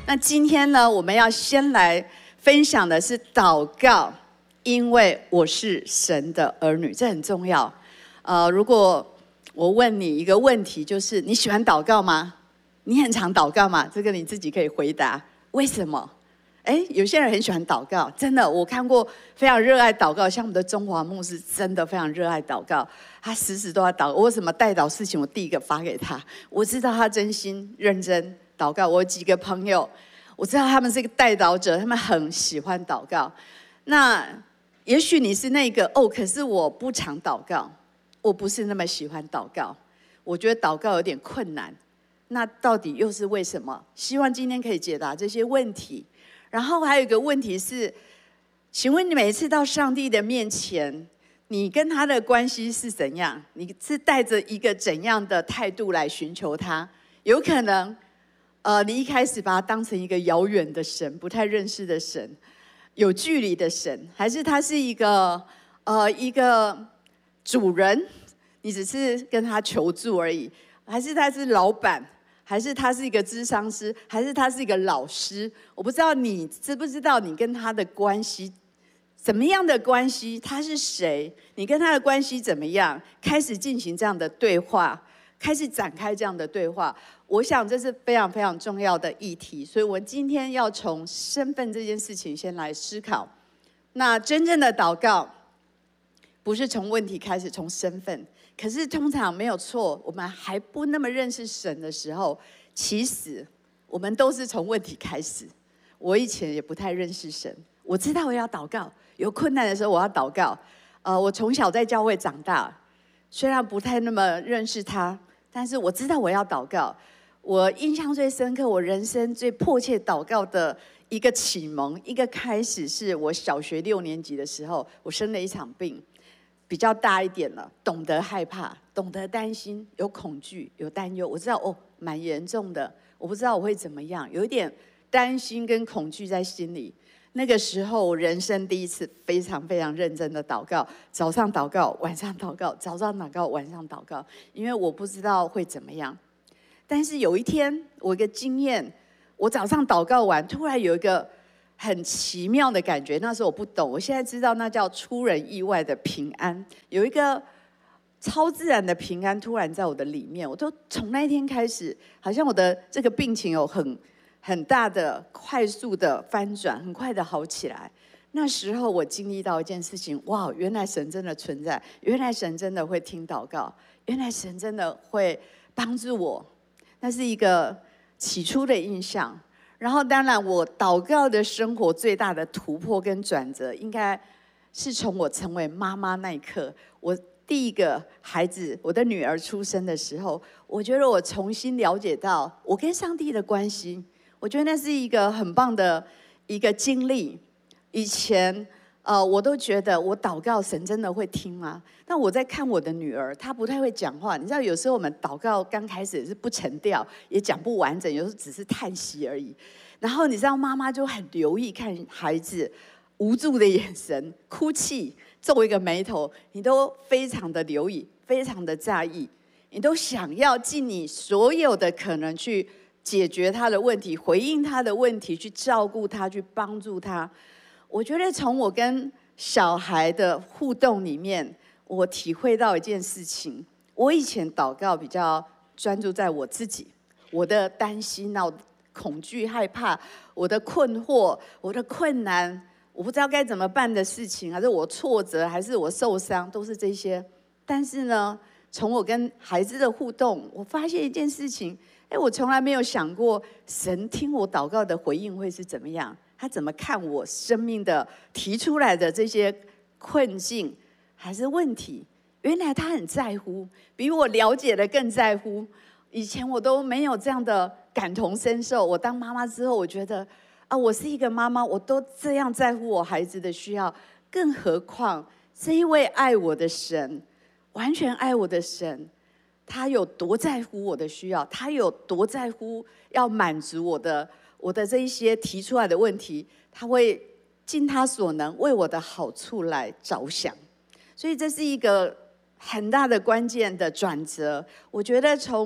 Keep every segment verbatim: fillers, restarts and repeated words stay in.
那今天呢，我们要先来分享的是祷告，因为我是神的儿女，这很重要。呃，如果我问你一个问题，就是你喜欢祷告吗？你很常祷告吗？这个你自己可以回答。为什么？哎，有些人很喜欢祷告，真的，我看过非常热爱祷告，像我们的中华牧师，真的非常热爱祷告，他时时都在祷告。我为什么代祷事情，我第一个发给他，我知道他真心认真祷告。我有几个朋友，我知道他们是一个代祷者，他们很喜欢祷告。那也许你是那个哦，可是我不常祷告，我不是那么喜欢祷告，我觉得祷告有点困难。那到底又是为什么？希望今天可以解答这些问题。然后还有一个问题是，请问你每一次到上帝的面前，你跟他的关系是怎样？你是带着一个怎样的态度来寻求他？有可能，呃，你一开始把他当成一个遥远的神，不太认识的神，有距离的神，还是他是一个呃一个主人，你只是跟他求助而已，还是他是老板？还是他是一个咨商师，还是他是一个老师？我不知道你知不知道你跟他的关系怎么样的关系？他是谁？你跟他的关系怎么样？开始进行这样的对话，开始展开这样的对话。我想这是非常非常重要的议题，所以我们今天要从身份这件事情先来思考。那真正的祷告不是从问题开始，从身份。可是通常没有错，我们还不那么认识神的时候，其实我们都是从问题开始。我以前也不太认识神，我知道我要祷告，有困难的时候我要祷告。呃，我从小在教会长大，虽然不太那么认识他，但是我知道我要祷告。我印象最深刻，我人生最迫切祷告的一个启蒙，一个开始，是我小学六年级的时候，我生了一场病。比较大一点了，懂得害怕，懂得担心，有恐惧，有担忧。我知道哦，蛮严重的，我不知道我会怎么样，有一点担心跟恐惧在心里。那个时候，我人生第一次非常非常认真的祷告，早上祷告，晚上祷告，早上祷告，晚上祷告，因为我不知道会怎么样。但是有一天，我一个经验，我早上祷告完，突然有一个很奇妙的感觉，那时候我不懂，我现在知道那叫出人意外的平安，有一个超自然的平安突然在我的里面。我都从那一天开始，好像我的这个病情有很很大的、快速的翻转，很快的好起来。那时候我经历到一件事情，哇，原来神真的存在，原来神真的会听祷告，原来神真的会帮助我。那是一个起初的印象。然后，当然，我祷告的生活最大的突破跟转折，应该是从我成为妈妈那一刻。我第一个孩子，我的女儿出生的时候，我觉得我重新了解到我跟上帝的关系。我觉得那是一个很棒的一个经历。以前，呃，我都觉得我祷告神真的会听吗？但我在看我的女儿，她不太会讲话。你知道，有时候我们祷告刚开始也是不成调，也讲不完整，有时候只是叹息而已。然后你知道，妈妈就很留意看孩子无助的眼神、哭泣、皱一个眉头，你都非常的留意，非常的在意，你都想要尽你所有的可能去解决他的问题，回应他的问题，去照顾他，去帮助他。我觉得从我跟小孩的互动里面，我体会到一件事情。我以前祷告比较专注在我自己，我的担心啊、恐惧、害怕，我的困惑，我的困难，我不知道该怎么办的事情，还是我挫折，还是我受伤，都是这些。但是呢，从我跟孩子的互动，我发现一件事情，哎，我从来没有想过神听我祷告的回应会是怎么样。他怎么看我生命的提出来的这些困境还是问题？原来他很在乎，比我了解的更在乎。以前我都没有这样的感同身受。我当妈妈之后，我觉得啊，我是一个妈妈，我都这样在乎我孩子的需要，更何况这一位爱我的神，完全爱我的神，他有多在乎我的需要？他有多在乎要满足我的？我的这一些提出来的问题，他会尽他所能为我的好处来着想，所以这是一个很大的关键的转折。我觉得从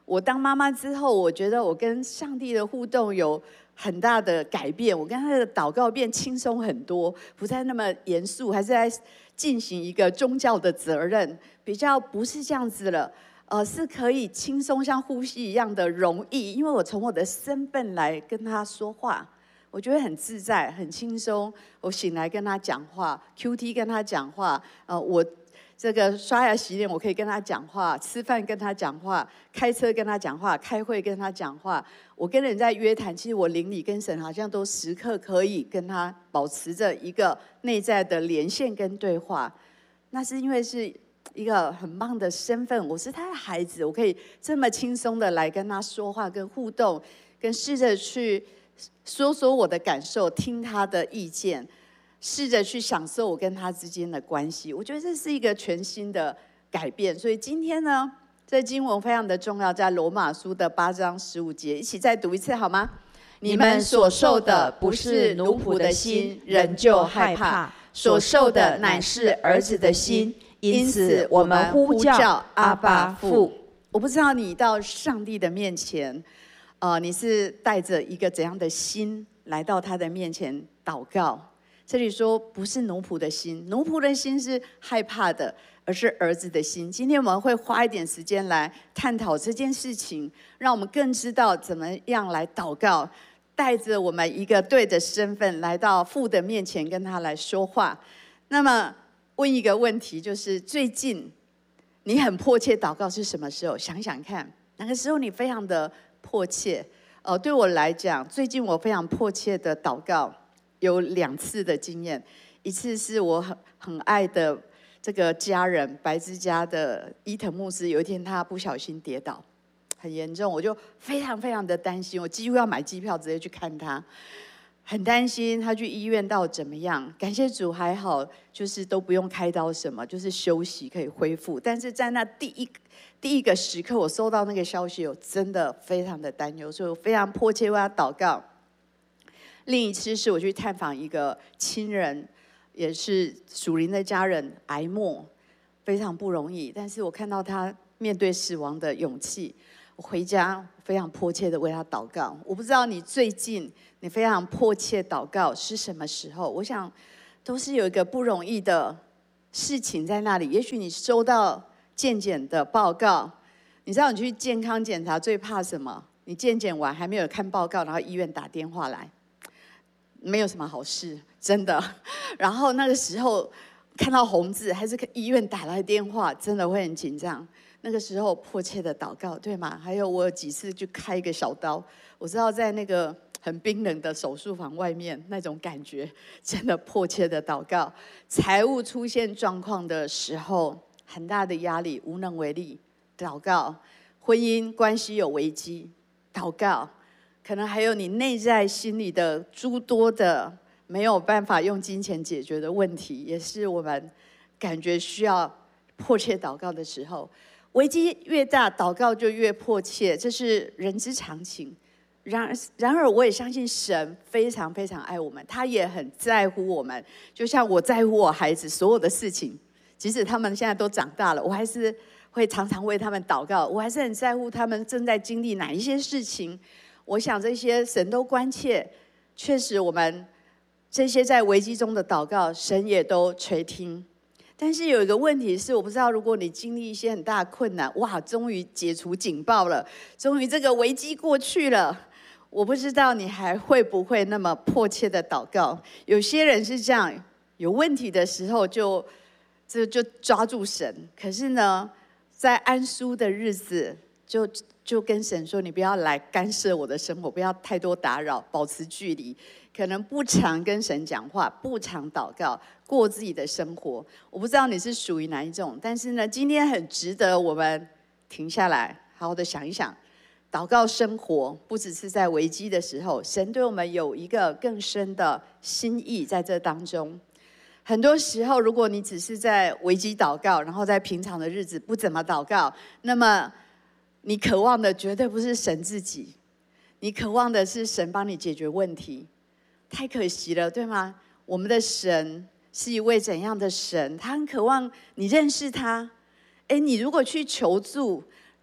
我当妈妈之后，我觉得我跟上帝的互动有很大的改变，我跟他的祷告变轻松很多，不再那么严肃，还是在进行一个宗教的责任，比较不是这样子了，呃，是可以轻松像呼吸一样的容易，因为我从我的身份来跟他说话，我觉得很自在、很轻松。我醒来跟他讲话 ，Q T 跟他讲话，呃，我。这个刷牙洗脸，我可以跟他讲话；吃饭跟他讲话；开车跟他讲话；开会跟他讲话。我跟人在约谈，其实我灵里跟神好像都时刻可以跟他保持着一个内在的连线跟对话。那是因为是一个很棒的身份，我是他的孩子，我可以这么轻松的来跟他说话、跟互动，跟试着去说说我的感受，听他的意见。试着去享受我跟他之间的关系，我觉得这是一个全新的改变。所以今天呢，这经文非常的重要，在罗马书的八章十五节，一起再读一次好吗？ 你们所受的不是奴仆的心，人就害怕；所受的乃是儿子的心，因此我们呼叫阿爸父。 我不知道你到上帝的面前，呃，你是带着一个怎样的心来到他的面前祷告？这里说不是奴仆的心，奴仆的心是害怕的，而是儿子的心。今天我们会花一点时间来探讨这件事情，让我们更知道怎么样来祷告，带着我们一个对的身份来到父的面前跟他来说话。那么问一个问题，就是最近你很迫切祷告是什么时候？想想看，哪个时候你非常的迫切？哦，对我来讲，最近我非常迫切的祷告。有两次的经验，一次是我很很爱的这个家人白之家的伊藤牧师，有一天他不小心跌倒，很严重，我就非常非常的担心，我几乎要买机票直接去看他，很担心他去医院到怎么样。感谢主还好，就是都不用开刀什么，就是休息可以恢复。但是在那第一第一个时刻，我收到那个消息，我真的非常的担忧，所以我非常迫切为他祷告。另一次是我去探访一个亲人，也是属灵的家人，癌末，非常不容易。但是我看到他面对死亡的勇气，我回家非常迫切的为他祷告。我不知道你最近你非常迫切祷告是什么时候？我想都是有一个不容易的事情在那里。也许你收到健检的报告，你知道你去健康检查最怕什么？你健检完还没有看报告，然后医院打电话来。没有什么好事，真的。然后那个时候看到红字，还是医院打来电话，真的会很紧张。那个时候迫切的祷告，对吗？还有我有几次去开一个小刀，我知道在那个很冰冷的手术房外面那种感觉，真的迫切的祷告。财务出现状况的时候，很大的压力，无能为力，祷告。婚姻关系有危机，祷告。可能还有你内在心里的诸多的没有办法用金钱解决的问题，也是我们感觉需要迫切祷告的时候。危机越大，祷告就越迫切，这是人之常情。然而，然而我也相信神非常非常爱我们，他也很在乎我们，就像我在乎我孩子所有的事情，即使他们现在都长大了，我还是会常常为他们祷告，我还是很在乎他们正在经历哪一些事情。我想这些神都关切，确实我们这些在危机中的祷告，神也都垂听。但是有一个问题是，我不知道如果你经历一些很大的困难，哇，终于解除警报了，终于这个危机过去了，我不知道你还会不会那么迫切的祷告。有些人是这样，有问题的时候就就就抓住神，可是呢，在安舒的日子就。就跟神说，你不要来干涉我的生活，不要太多打扰，保持距离。可能不常跟神讲话，不常祷告，过自己的生活。我不知道你是属于哪一种，但是呢，今天很值得我们停下来，好好的想一想，祷告生活不只是在危机的时候，神对我们有一个更深的心意在这当中。很多时候，如果你只是在危机祷告，然后在平常的日子不怎么祷告，那么你渴望的绝对不是神自己，你渴望的是神帮你解决问题，太可惜了，对吗？我们的神是一位怎样的神？他很渴望你认识他。哎，你如果去求助，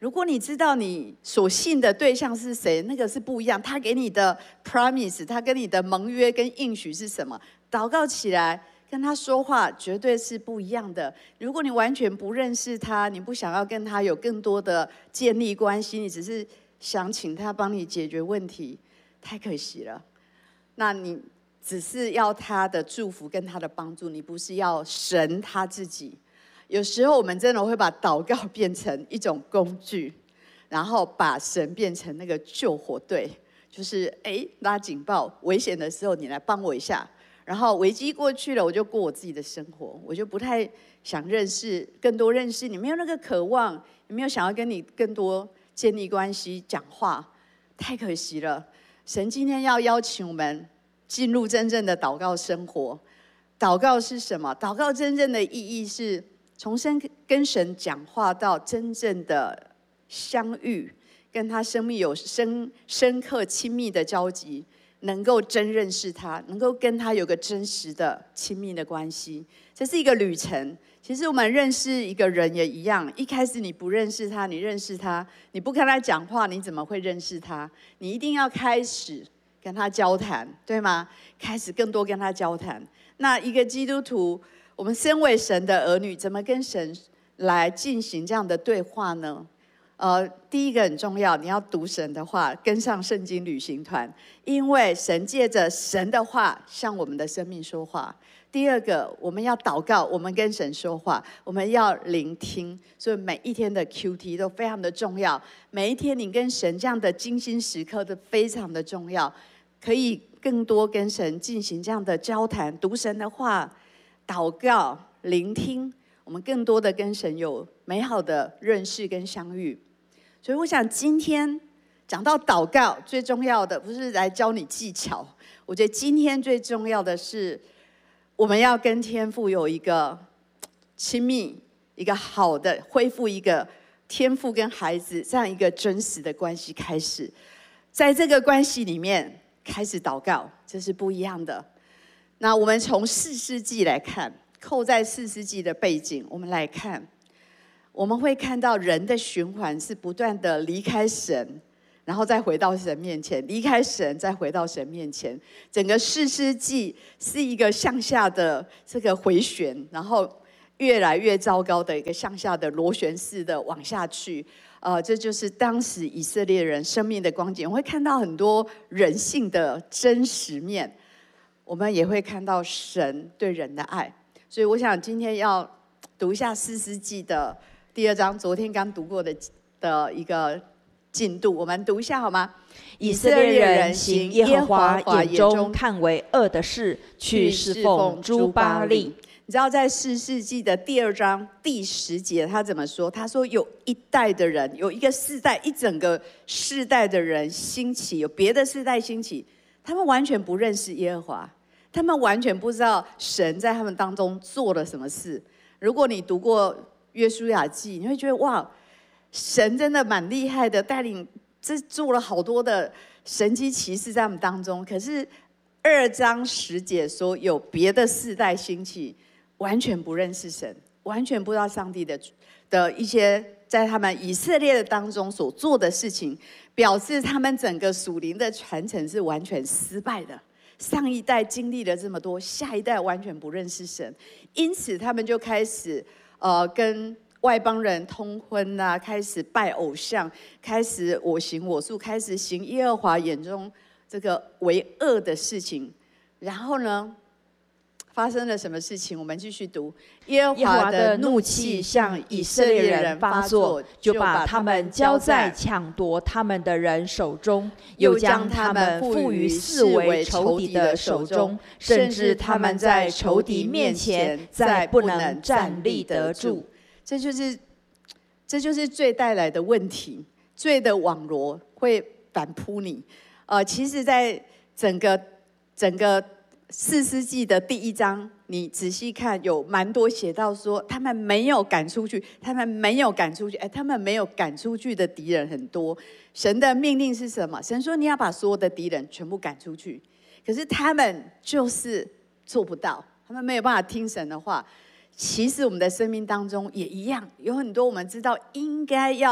如果你知道你所信的对象是谁，那个是不一样。他给你的 promise， 他跟你的盟约跟应许是什么？祷告起来，跟他说话，绝对是不一样的。如果你完全不认识他，你不想要跟他有更多的建立关系，你只是想请他帮你解决问题，太可惜了。那你只是要他的祝福跟他的帮助，你不是要神他自己。有时候我们真的会把祷告变成一种工具，然后把神变成那个救火队，就是哎拉警报，危险的时候你来帮我一下，然后危机过去了，我就过我自己的生活，我就不太想认识更多认识你，没有那个渴望，也没有想要跟你更多建立关系、讲话，太可惜了。神今天要邀请我们进入真正的祷告生活。祷告是什么？祷告真正的意义是从生跟神讲话到真正的相遇，跟他生命有深深刻亲密的交集，能够真认识他，能够跟他有个真实的亲密的关系，这是一个旅程。其实我们认识一个人也一样，一开始你不认识他，你认识他，你不跟他讲话，你怎么会认识他？你一定要开始跟他交谈，对吗？开始更多跟他交谈。那一个基督徒，我们身为神的儿女，怎么跟神来进行这样的对话呢？呃，第一个很重要，你要读神的话，跟上圣经旅行团，因为神借着神的话向我们的生命说话。第二个，我们要祷告，我们跟神说话，我们要聆听，所以每一天的 Q T 都非常的重要。每一天你跟神这样的精心时刻都非常的重要，可以更多跟神进行这样的交谈，读神的话，祷告、聆听，我们更多的跟神有美好的认识跟相遇。所以我想今天讲到祷告，最重要的不是来教你技巧，我觉得今天最重要的是，我们要跟天父有一个亲密、一个好的恢复一个天父跟孩子这样一个真实的关系开始，在这个关系里面开始祷告，这是不一样的。那我们从四世纪来看，扣在四世纪的背景，我们来看，我们会看到人的循环是不断的离开神，然后再回到神面前，离开神再回到神面前。整个四世纪是一个向下的这个回旋，然后越来越糟糕的一个向下的螺旋式的往下去。呃，这就是当时以色列人生命的光景。我会看到很多人性的真实面，我们也会看到神对人的爱。所以我想今天要读一下四世纪的第二章，昨天刚读过的的一个进度，我们读一下好吗？ 以色列人行耶和华眼中看为恶的事，去侍奉诸巴力。 你知道在四世纪的第二章第十节他怎么说？他说有一代的人，有一个世代，一整个世代的人兴起，有别的世代兴起，他们完全不认识耶和华，他们完全不知道神在他们当中做了什么事。如果你读过约书亚记，你会觉得哇，神真的蛮厉害的，带领这做了好多的神迹奇事在他们当中。可是二章十节说有别的世代兴起，完全不认识神，完全不知道上帝的的一些在他们以色列的当中所做的事情，表示他们整个属灵的传承是完全失败的。上一代经历了这么多，下一代完全不认识神，因此他们就开始呃跟外邦人通婚啊，开始拜偶像，开始我行我素，开始行耶和华眼中这个为恶的事情。然后呢，发生了什么事情？我们继续读。耶和华的怒气向以色列人发作， 就把他们交在抢夺他们的人手中，又将他们付于视为仇敌的手中，甚至他们在仇敌面前再不能站立得住。 这就是，这就是罪带来的问题。罪的网罗会反扑你。呃，其实，在整个整个四世纪的第一章，你仔细看，有蛮多写到说，他们没有赶出去，他们没有赶出去，哎，他们没有赶出去的敌人很多。神的命令是什么？神说你要把所有的敌人全部赶出去，可是他们就是做不到，他们没有办法听神的话。其实我们的生命当中也一样，有很多我们知道应该要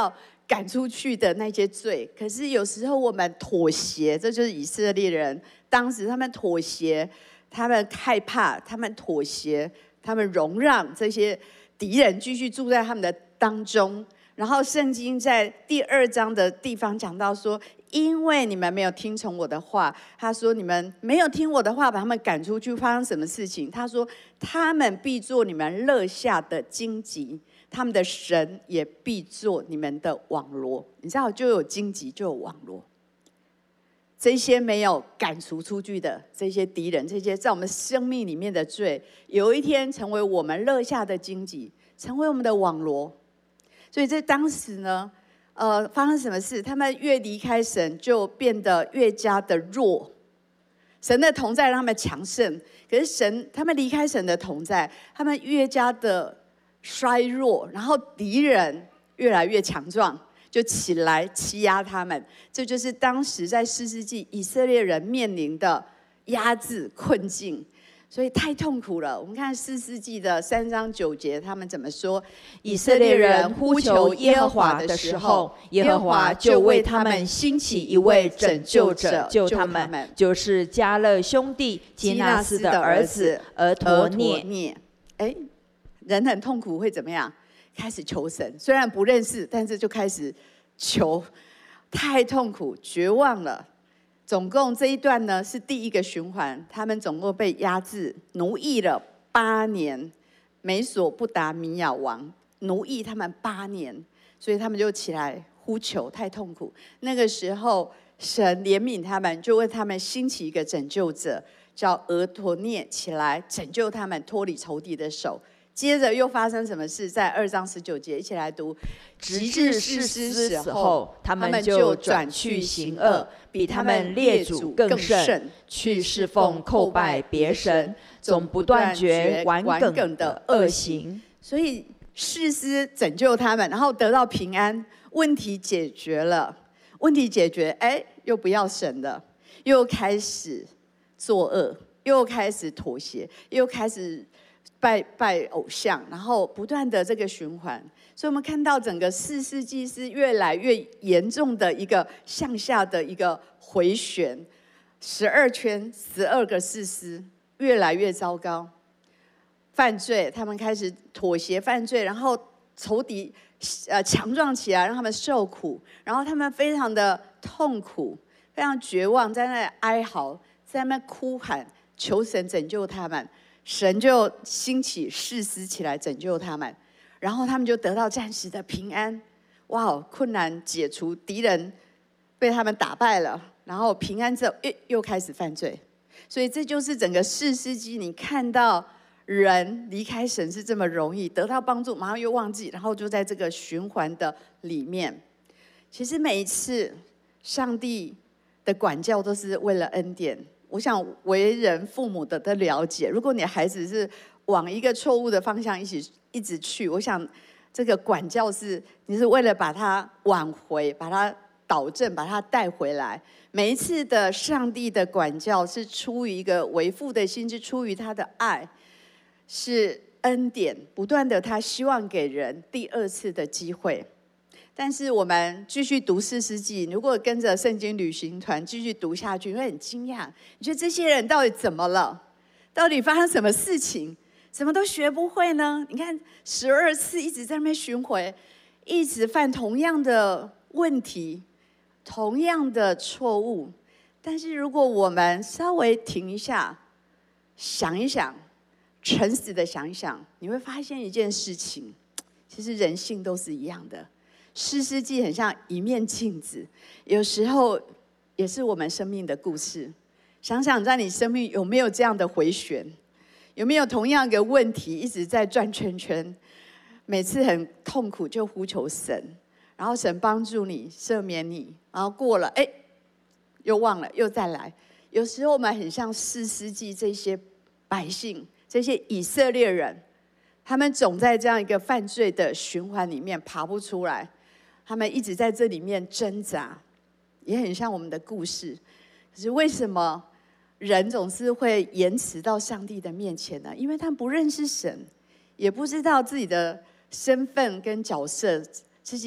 赶出去的那些罪。可是有时候我们妥协，这就是以色列人当时他们妥协，他们害怕，他们妥协，他们容让这些敌人继续住在他们的当中。然后圣经在第二章的地方讲到说，因为你们没有听从我的话，他说你们没有听我的话，把他们赶出去，发生什么事情？他说他们必做你们肋下的荆棘，他们的神也必做你们的网罗。你知道，就有荆棘，就有网罗。这些没有赶除出去的这些敌人，这些在我们生命里面的罪，有一天成为我们肋下的荆棘，成为我们的网罗。所以在当时呢，呃，发生什么事？他们越离开神，就变得越加的弱。神的同在让他们强盛，可是神他们离开神的同在，他们越加的衰弱，然后敌人越来越强壮，就起来欺压他们。这就是当时在士师记以色列人面临的压制困境。所以太痛苦了。我们看士师记的三章九节，他们怎么说？ 以色列人呼求耶和华的时候，耶和华就为他们兴起一位拯救者，救他们，就是迦勒兄弟基纳斯的儿子俄陀聶。 哎，人很痛苦会怎么样？开始求神，虽然不认识，但是就开始求。太痛苦，绝望了。总共这一段呢是第一个循环，他们总共被压制奴役了八年，美索不达米亚王奴役他们八年，所以他们就起来呼求，太痛苦。那个时候神怜悯他们，就为他们兴起一个拯救者，叫俄陀聶，起来拯救他们脱离仇敌的手。接着又发生什么事？在二章十九节，一起来读。 直至士师死后，他们就转去行恶，比他们列祖更甚，去侍奉叩拜别神，总不断绝顽梗的恶行。 所以士师拯救他们，然后得到平安，问题解决了。问题解决，哎，又不要神了，又开始作恶，又开始妥协，又开始拜拜偶像，然后不断的这个循环。所以我们看到整个士师记是越来越严重的一个向下的一个回旋，十二圈，十二个士师越来越糟糕，犯罪，他们开始妥协犯罪，然后仇敌呃强壮起来，让他们受苦，然后他们非常的痛苦，非常绝望，在那里哀嚎，在那边哭喊，求神拯救他们。神就兴起士师起来拯救他们，然后他们就得到暂时的平安。哇，困难解除，敌人被他们打败了，然后平安之后又又开始犯罪。所以这就是整个士师记，你看到人离开神是这么容易，得到帮助马上又忘记，然后就在这个循环的里面。其实每一次上帝的管教都是为了恩典。我想为人父母的都了解，如果你孩子是往一个错误的方向一起一直去，我想这个管教是你是为了把他挽回，把他导正，把他带回来。每一次的上帝的管教是出于一个为父的心，是出于他的爱，是恩典，不断的他希望给人第二次的机会。但是我们继续读士师记，如果跟着圣经旅行团继续读下去，你会很惊讶，你觉得这些人到底怎么了？到底发生什么事情？怎么都学不会呢？你看十二次一直在那边巡回，一直犯同样的问题，同样的错误。但是如果我们稍微停一下，想一想，诚实的想一想，你会发现一件事情，其实人性都是一样的。士师记很像一面镜子，有时候也是我们生命的故事。想想在你生命有没有这样的回旋，有没有同样一个问题一直在转圈圈，每次很痛苦就呼求神，然后神帮助你赦免你，然后过了哎，又忘了又再来。有时候我们很像士师记这些百姓，这些以色列人，他们总在这样一个犯罪的循环里面爬不出来，他们一直在这里面挣扎，也很像我们的故事。可是为什么人总是会延迟到上帝的面前呢？因为他们不认识神，也不知道自己的身份跟角色，自己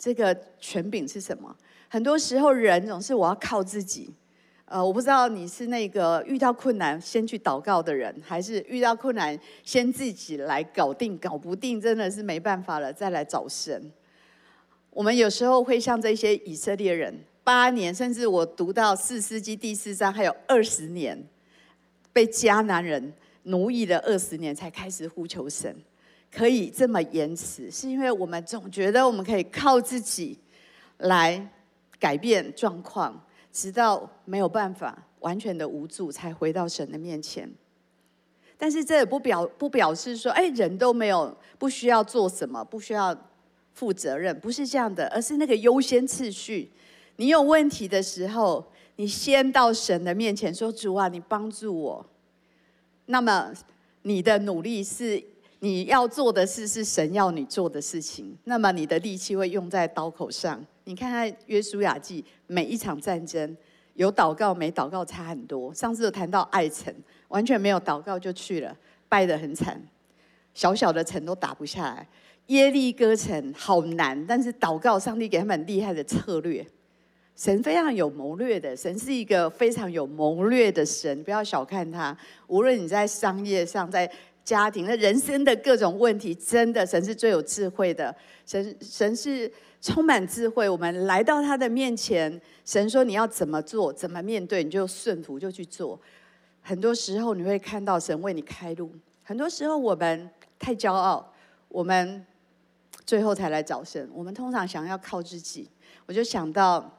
这个权柄是什么？很多时候人总是我要靠自己。呃，我不知道你是那个遇到困难先去祷告的人，还是遇到困难先自己来搞定，搞不定真的是没办法了再来找神。我们有时候会像这些以色列人，八年，甚至我读到士师记第四章，还有二十年被迦南人奴役了二十年，才开始呼求神。可以这么延迟，是因为我们总觉得我们可以靠自己来改变状况。直到没有办法，完全的无助，才回到神的面前。但是这也不表不表示说，哎，人都没有不需要做什么，不需要负责任，不是这样的，而是那个优先次序。你有问题的时候，你先到神的面前说：“主啊，你帮助我。”那么你的努力是你要做的事，是神要你做的事情。那么你的力气会用在刀口上。你看看约书亚记，每一场战争有祷告没祷告差很多。上次有谈到爱城，完全没有祷告就去了，败得很惨，小小的城都打不下来。耶利哥城好难，但是祷告，上帝给他们很厉害的策略。神非常有谋略的，神是一个非常有谋略的神，不要小看他。无论你在商业上，在家庭、那人生的各种问题，真的神是最有智慧的。神神是充满智慧。我们来到他的面前，神说你要怎么做，怎么面对，你就顺服就去做。很多时候你会看到神为你开路。很多时候我们太骄傲，我们最后才来找神。我们通常想要靠自己。我就想到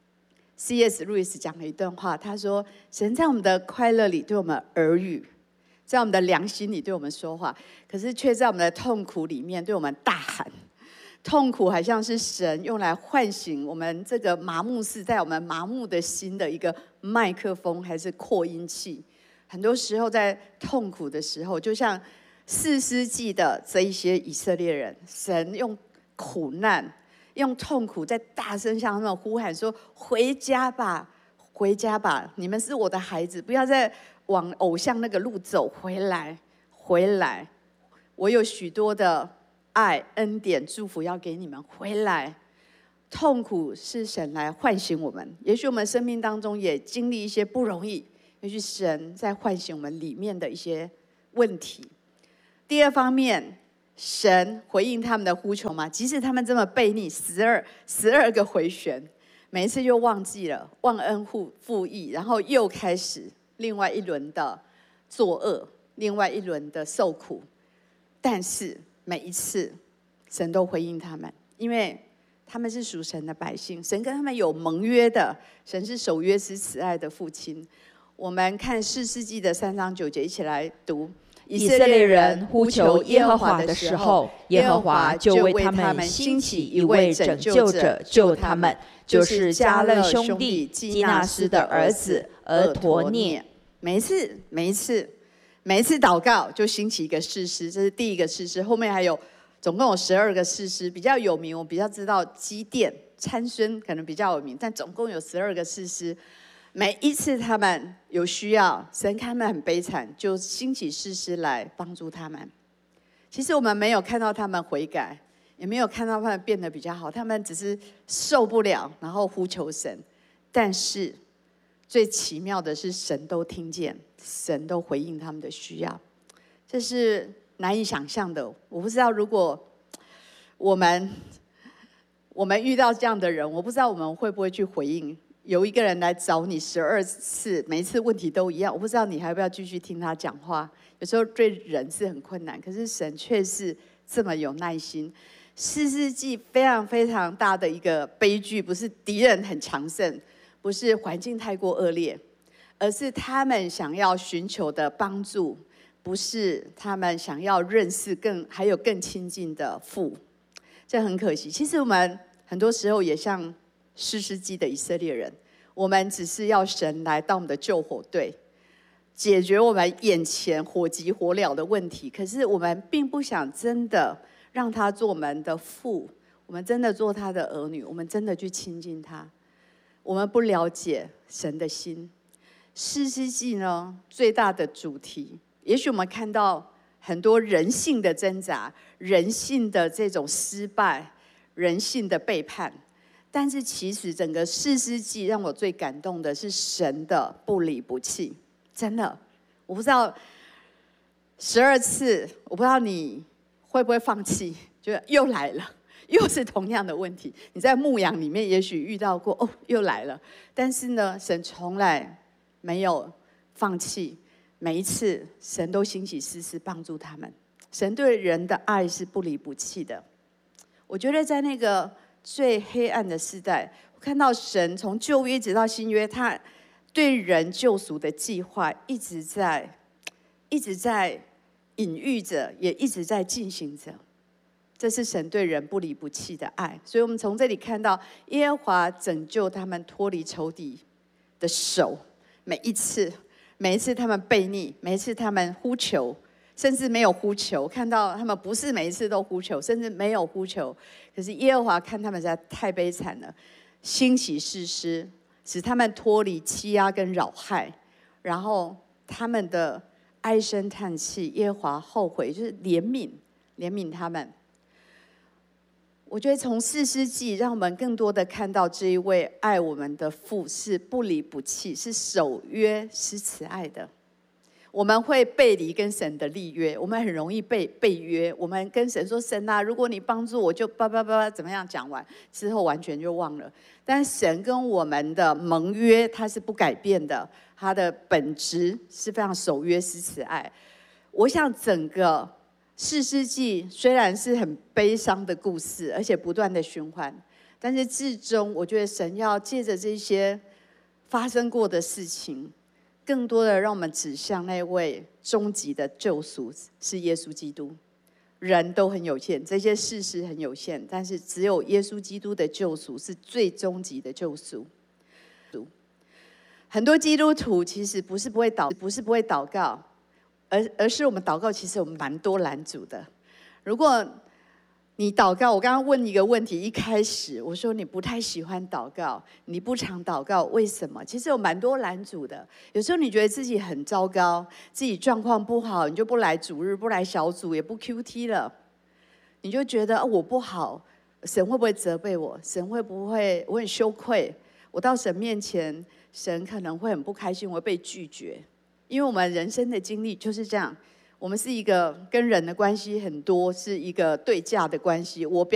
C S 路易斯讲了一段话，他说：神在我们的快乐里对我们耳语，在我们的良心里对我们说话，可是却在我们的痛苦里面对我们大喊。痛苦好像是神用来唤醒我们这个麻木是在我们麻木的心的一个麦克风，还是扩音器。很多时候在痛苦的时候，就像士师记的这一些以色列人，神用苦难用痛苦在大声向他们呼喊说：回家吧，回家吧，你们是我的孩子，不要再往偶像那个路走，回来，回来，我有许多的爱、恩典、祝福要给你们，回来。痛苦是神来唤醒我们，也许我们生命当中也经历一些不容易，也许神在唤醒我们里面的一些问题。第二方面，神回应他们的呼求嘛，即使他们这么悖逆，十二十二个回旋，每一次又忘记了忘恩负负义，然后又开始另外一轮的作恶，另外一轮的受苦。但是每一次神都回应他们，因为他们是属神的百姓，神跟他们有盟约的，神是守约施慈爱的父亲。我们看士师记的三章九节，一起来读。 以色列人呼求耶和华的时候，耶和华就为他们兴起一位拯救者，救他们，就是迦勒兄弟基纳斯的儿子俄陀聶。 每一次，每一次，每一次祷告就兴起一个士师，这是第一个士师。后面还有总共有十二个士师，比较有名，我比较知道基甸、参孙可能比较有名，但总共有十二个士师。每一次他们有需要，神看他们很悲惨，就兴起士师来帮助他们。其实我们没有看到他们悔改，也没有看到他们变得比较好，他们只是受不了，然后呼求神。但是最奇妙的是，神都听见，神都回应他们的需要，这是难以想象的。我不知道如果我们我们遇到这样的人，我不知道我们会不会去回应。有一个人来找你十二次，每一次问题都一样，我不知道你还要不要继续听他讲话。有时候对人是很困难，可是神却是这么有耐心。士师记非常非常大的一个悲剧，不是敌人很强盛，不是环境太过恶劣，而是他们想要寻求的帮助，不是他们想要认识更还有更亲近的父。这很可惜。其实我们很多时候也像士师记的以色列人，我们只是要神来到我们的救火队，解决我们眼前火急火燎的问题。可是我们并不想真的让他做我们的父，我们真的做他的儿女，我们真的去亲近他。我们不了解神的心。士师记呢，最大的主题，也许我们看到很多人性的挣扎，人性的这种失败， 人性的背叛。但是其实整个士师记让我最感动的是神的不离不弃，真的，我不知道十二次，我不知道你会不会放弃，觉得又来了，又是同样的问题。你在牧养里面也许遇到过，哦，又来了。但是呢，神从来没有放弃，每一次神都兴起士师帮助他们。神对人的爱是不离不弃的。我觉得在那个最黑暗的时代，我看到神从旧约直到新约，他对人救赎的计划一直在、一直在隐喻着，也一直在进行着。这是神对人不离不弃的爱。所以我们从这里看到，耶和华拯救他们脱离仇敌的手，每一次、每一次他们悖逆，每一次他们呼求。甚至没有呼求，看到他们不是每一次都呼求，甚至没有呼求。可是耶和华看他们实在太悲惨了，兴起士师，使他们脱离欺压跟扰害，然后他们的唉声叹气，耶和华后悔，就是怜悯，怜悯他们。我觉得从士师记，让我们更多的看到这一位爱我们的父是不离不弃，是守约施慈爱的。我们会背离跟神的立约，我们很容易被背约。我们跟神说：“神啊，如果你帮助我，就叭叭叭怎么样？”讲完之后完全就忘了。但神跟我们的盟约，它是不改变的，它的本质是非常守约施慈爱。我想整个士师记虽然是很悲伤的故事，而且不断的循环，但是至终我觉得神要借着这些发生过的事情，更多的让我们指向那位终极的救赎，是耶稣基督。人都很有限，这些事实很有限，但是只有耶稣基督的救赎是最终极的救赎。很多基督徒其实不是不会祷，不是不会祷告，而而是我们祷告其实我们蛮多拦阻的。如果你祷告，我刚刚问一个问题，一开始我说你不太喜欢祷告，你不常祷告，为什么？其实有蛮多拦阻的。有时候你觉得自己很糟糕，自己状况不好，你就不来主日，不来小组，也不 Q T 了，你就觉得、哦、我不好，神会不会责备我？神会不会我很羞愧？我到神面前，神可能会很不开心，我会被拒绝。因为我们人生的经历就是这样。我们是一个跟人的关系很多，是一个对价的关系。我表